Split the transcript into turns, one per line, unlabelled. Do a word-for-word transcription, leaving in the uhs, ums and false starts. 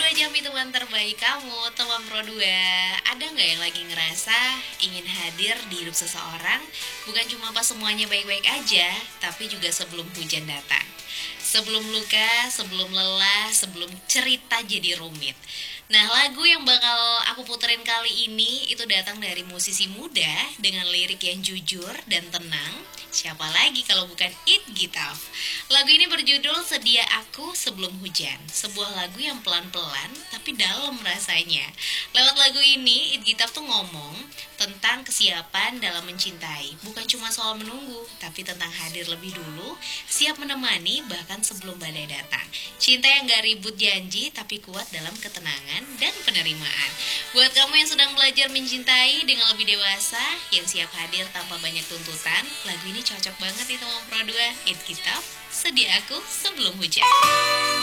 dua jam itu teman terbaik kamu, teman Pro dua. Ada nggak yang lagi ngerasa ingin hadir di hidup seseorang? Bukan cuma pas semuanya baik-baik aja, tapi juga sebelum hujan datang, sebelum luka, sebelum lelah, sebelum cerita jadi rumit. Nah, lagu yang bakal aku puterin kali ini itu datang dari musisi muda dengan lirik yang jujur dan tenang. Siapa lagi kalau bukan It Gitaf. Lagu ini berjudul Sedia Aku Sebelum Hujan. Sebuah lagu yang pelan-pelan tapi dalam rasanya. Lewat lagu ini It Gitaf tuh ngomong tentang kesiapan dalam mencintai. Bukan cuma soal menunggu, tapi tentang hadir lebih dulu, siap menemani bahkan sebelum badai datang. Cinta yang gak ribut janji tapi kuat dalam ketenangan dan penerimaan. Buat kamu yang sedang belajar mencintai dengan lebih dewasa, yang siap hadir tanpa banyak tuntutan, lagu ini cocok banget nih teman Pro dua. It Gitaf, Sedia Aku Sebelum Hujan.